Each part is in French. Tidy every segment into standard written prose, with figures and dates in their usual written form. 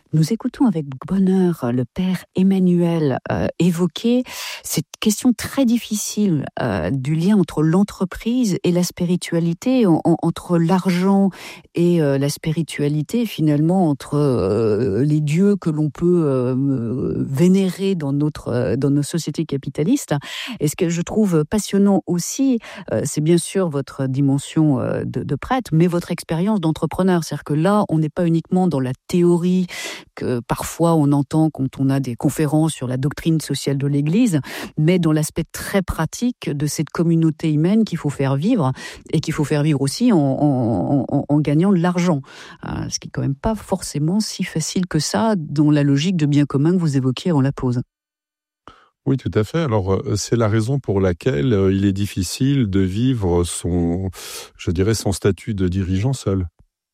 Nous écoutons avec bonheur le père Emmanuel évoquer cette question très difficile du lien entre l'entreprise et la spiritualité, entre l'argent et la spiritualité, finalement entre les dieux que l'on peut vénérer dans nos sociétés capitalistes. Et ce que je trouve passionnant aussi, c'est bien sûr votre dimension de prêtre, mais votre expérience d'entrepreneur. C'est-à-dire que là, on n'est pas uniquement dans la théorie que parfois on entend quand on a des conférences sur la doctrine sociale de l'Église, mais dans l'aspect très pratique de cette communauté humaine qu'il faut faire vivre, et qu'il faut faire vivre aussi en gagnant de l'argent. Ce qui est quand même pas forcément si facile que ça dans la logique de bien commun que vous évoquiez avant la pause. Oui, tout à fait. Alors, c'est la raison pour laquelle il est difficile de vivre son statut de dirigeant seul.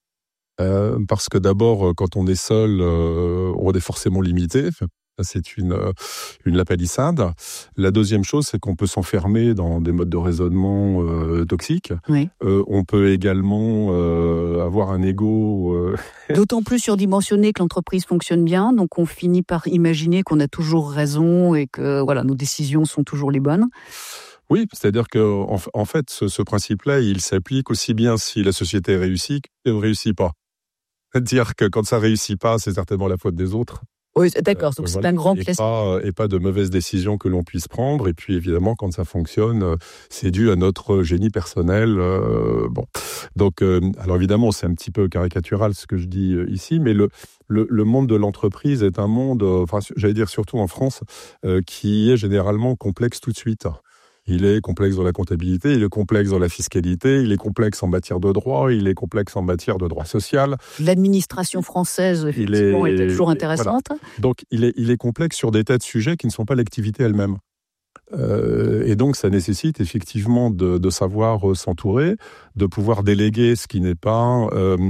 Parce que d'abord, quand on est seul, on est forcément limité. C'est une lapalissade. La deuxième chose, c'est qu'on peut s'enfermer dans des modes de raisonnement toxiques. Oui. On peut également avoir un ego... D'autant plus surdimensionné que l'entreprise fonctionne bien, donc on finit par imaginer qu'on a toujours raison et que voilà, nos décisions sont toujours les bonnes. Oui, c'est-à-dire que en fait, ce principe-là, il s'applique aussi bien si la société réussit qu'elle ne réussit pas. C'est-à-dire que quand ça réussit pas, c'est certainement la faute des autres. Oui, d'accord, donc c'est un grand classique. Et pas de mauvaises décisions que l'on puisse prendre. Et puis évidemment, quand ça fonctionne, c'est dû à notre génie personnel. Bon, donc alors évidemment, c'est un petit peu caricatural ce que je dis ici, mais le monde de l'entreprise est un monde, j'allais dire surtout en France, qui est généralement complexe tout de suite. Il est complexe dans la comptabilité, il est complexe dans la fiscalité, il est complexe en matière de droit, il est complexe en matière de droit social. L'administration française, effectivement, est toujours intéressante. Voilà. Donc, il est complexe sur des tas de sujets qui ne sont pas l'activité elle-même. Et donc, ça nécessite effectivement de savoir s'entourer, de pouvoir déléguer ce qui n'est pas,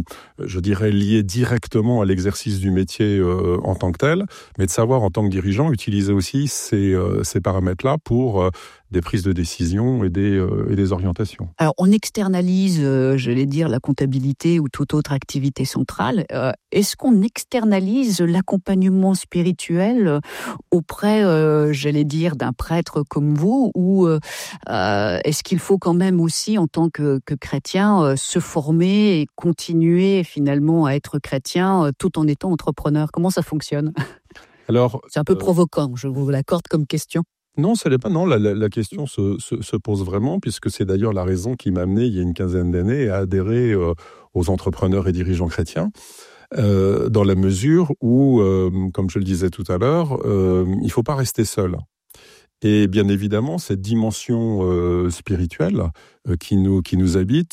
lié directement à l'exercice du métier en tant que tel, mais de savoir en tant que dirigeant utiliser aussi ces paramètres-là pour des prises de décision et des orientations. Alors, on externalise, la comptabilité ou toute autre activité centrale. Est-ce qu'on externalise l'accompagnement spirituel auprès, d'un prêtre comme vous, ou est-ce qu'il faut quand même aussi, en tant que chrétien, se former et continuer finalement à être chrétien tout en étant entrepreneur? Comment ça fonctionne? Alors, c'est un peu provoquant, je vous l'accorde comme question. Non, ça l'est pas. Non, la question se pose vraiment, puisque c'est d'ailleurs la raison qui m'a amené, il y a une quinzaine d'années, à adhérer aux entrepreneurs et dirigeants chrétiens, dans la mesure où, comme je le disais tout à l'heure, il ne faut pas rester seul. Et bien évidemment, cette dimension spirituelle qui nous habite,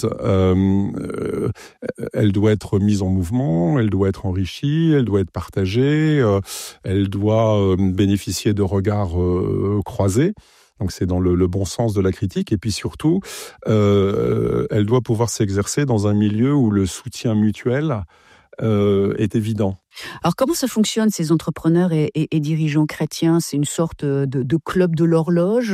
elle doit être mise en mouvement, elle doit être enrichie, elle doit être partagée, elle doit bénéficier de regards croisés. Donc c'est dans le bon sens de la critique. Et puis surtout, elle doit pouvoir s'exercer dans un milieu où le soutien mutuel est évident. Alors comment ça fonctionne, ces entrepreneurs et dirigeants chrétiens? C'est une sorte de club de l'horloge,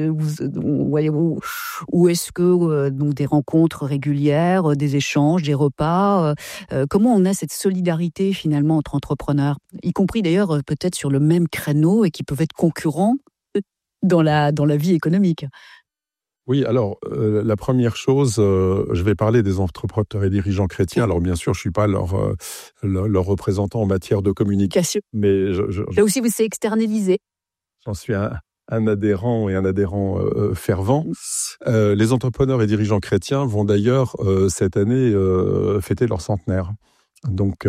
ou est-ce que donc des rencontres régulières, des échanges, des repas, comment on a cette solidarité finalement entre entrepreneurs, y compris d'ailleurs peut-être sur le même créneau et qui peuvent être concurrents dans la vie économique? Oui, alors, la première chose, je vais parler des entrepreneurs et dirigeants chrétiens. Alors, bien sûr, je ne suis pas leur représentant en matière de communication, mais Là aussi, vous c'est externalisé. J'en suis un adhérent et un adhérent fervent. Les entrepreneurs et dirigeants chrétiens vont d'ailleurs, cette année, fêter leur centenaire. Donc,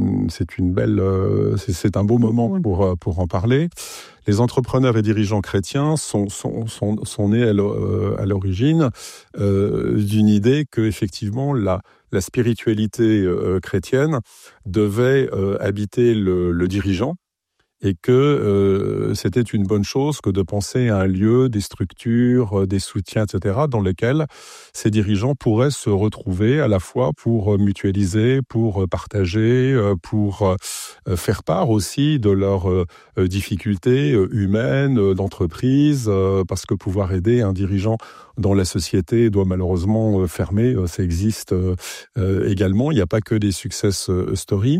c'est un beau moment pour en parler. Les entrepreneurs et dirigeants chrétiens sont nés à l'origine d'une idée que effectivement la spiritualité chrétienne devait habiter le dirigeant, et que c'était une bonne chose que de penser à un lieu, des structures, des soutiens, etc., dans lesquels ces dirigeants pourraient se retrouver à la fois pour mutualiser, pour partager, pour faire part aussi de leurs difficultés humaines, d'entreprise, parce que pouvoir aider un dirigeant dans la société doit malheureusement fermer, ça existe également, il n'y a pas que des success stories.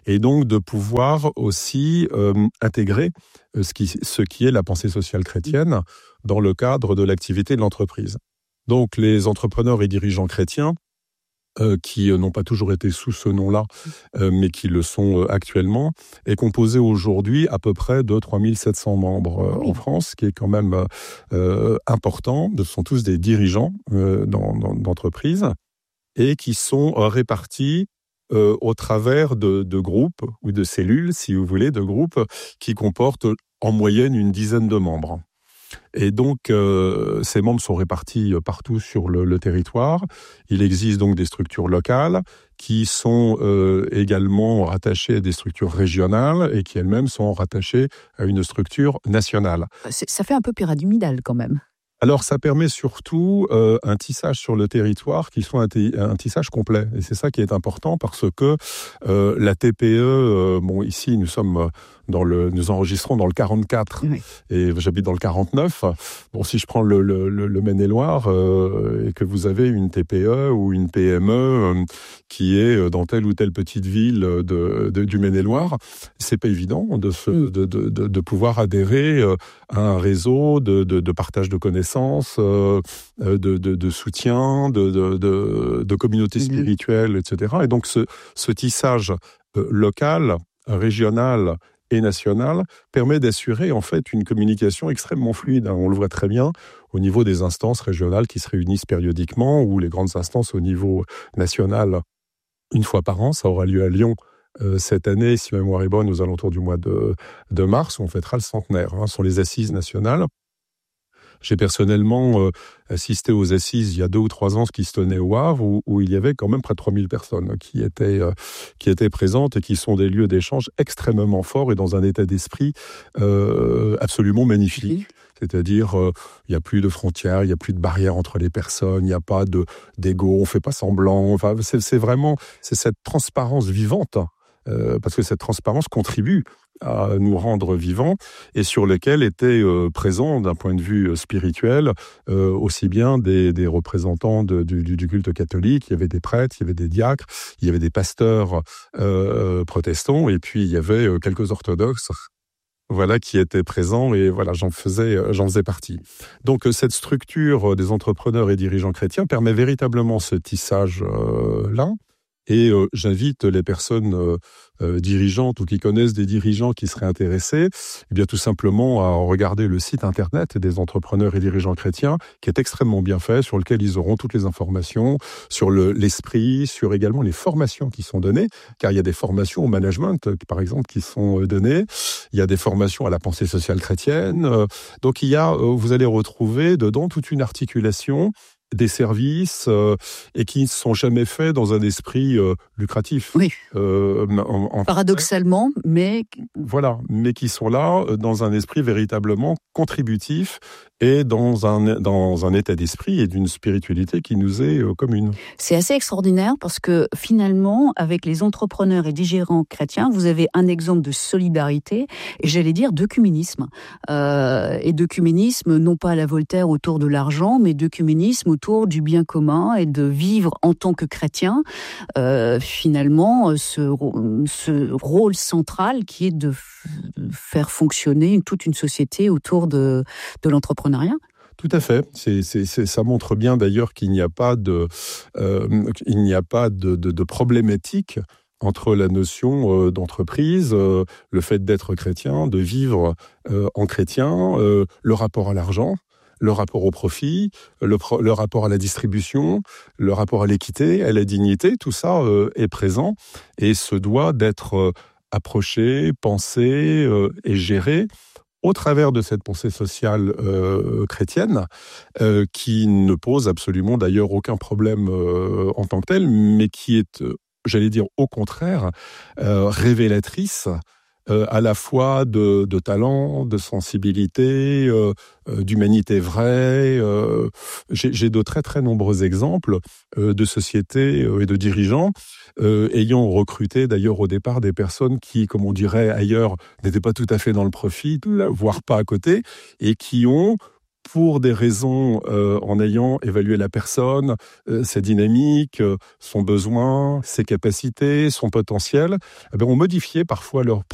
et donc de pouvoir aussi intégrer ce qui est la pensée sociale chrétienne dans le cadre de l'activité de l'entreprise. Donc les entrepreneurs et dirigeants chrétiens, qui n'ont pas toujours été sous ce nom-là, mais qui le sont actuellement, est composé aujourd'hui à peu près de 3700 membres en France, ce qui est quand même important. Ce sont tous des dirigeants d'entreprises et qui sont répartis au travers de groupes ou de cellules, si vous voulez, de groupes qui comportent en moyenne une dizaine de membres. Et donc, ces membres sont répartis partout sur le territoire. Il existe donc des structures locales qui sont également rattachées à des structures régionales et qui elles-mêmes sont rattachées à une structure nationale. Ça fait un peu pyramidal quand même. Alors, ça permet surtout un tissage sur le territoire qui soit un tissage complet. Et c'est ça qui est important parce que la TPE, ici, nous enregistrons dans le 44 et j'habite dans le 49. Bon, si je prends le Maine-et-Loire et que vous avez une TPE ou une PME qui est dans telle ou telle petite ville du Maine-et-Loire, c'est pas évident de pouvoir adhérer à un réseau de partage de connaissances, de soutien, de communautés spirituelles, etc. Et donc ce tissage local, régional et national permet d'assurer en fait une communication extrêmement fluide. On le voit très bien au niveau des instances régionales qui se réunissent périodiquement ou les grandes instances au niveau national une fois par an. Ça aura lieu à Lyon cette année, si ma mémoire est bonne, aux alentours du mois de mars, où on fêtera le centenaire. Ce sont les assises nationales. J'ai personnellement assisté aux assises il y a 2 ou 3 ans, qui se tenaient au Havre, où il y avait quand même près de 3000 personnes qui étaient présentes et qui sont des lieux d'échange extrêmement forts et dans un état d'esprit absolument magnifique. C'est-à-dire, il n'y a plus de frontières, il n'y a plus de barrières entre les personnes, il n'y a pas d'ego, on ne fait pas semblant. Enfin, c'est cette transparence vivante, parce que cette transparence contribue à nous rendre vivants et sur lesquels étaient présents d'un point de vue spirituel aussi bien des représentants du culte catholique. Il y avait des prêtres, il y avait des diacres, il y avait des pasteurs protestants et puis il y avait quelques orthodoxes qui étaient présents et j'en faisais partie. Donc cette structure des entrepreneurs et dirigeants chrétiens permet véritablement ce tissage là. Et j'invite les personnes dirigeantes ou qui connaissent des dirigeants qui seraient intéressés, tout simplement à regarder le site internet des entrepreneurs et dirigeants chrétiens, qui est extrêmement bien fait, sur lequel ils auront toutes les informations sur l'esprit, sur également les formations qui sont données, car il y a des formations au management, par exemple, qui sont données. Il y a des formations à la pensée sociale chrétienne. Donc vous allez retrouver dedans toute une articulation des services et qui ne sont jamais faits dans un esprit lucratif. Oui. Paradoxalement, mais... Voilà, mais qui sont là dans un esprit véritablement contributif et dans un état d'esprit et d'une spiritualité qui nous est commune. C'est assez extraordinaire parce que finalement, avec les entrepreneurs et dirigeants chrétiens, vous avez un exemple de solidarité et j'allais dire d'œcuménisme. Et d'œcuménisme, non pas à la Voltaire autour de l'argent, mais d'œcuménisme autour du bien commun et de vivre en tant que chrétien, finalement, ce rôle central qui est de faire fonctionner toute une société autour de l'entrepreneuriat. Tout à fait. Ça montre bien d'ailleurs qu'il n'y a pas de problématique entre la notion d'entreprise, le fait d'être chrétien, de vivre en chrétien, le rapport à l'argent, le rapport au profit, le rapport à la distribution, le rapport à l'équité, à la dignité, tout ça est présent et se doit d'être approché, pensé et géré au travers de cette pensée sociale chrétienne, qui ne pose absolument d'ailleurs aucun problème en tant que tel, mais qui est, j'allais dire au contraire, révélatrice à la fois de talent, de sensibilité, d'humanité vraie. J'ai de très très nombreux exemples de sociétés et de dirigeants ayant recruté d'ailleurs au départ des personnes qui, comme on dirait ailleurs, n'étaient pas tout à fait dans le profit, voire pas à côté, et qui ont pour des raisons, en ayant évalué la personne, sa dynamique, son besoin, ses capacités, son potentiel, ont modifié parfois leur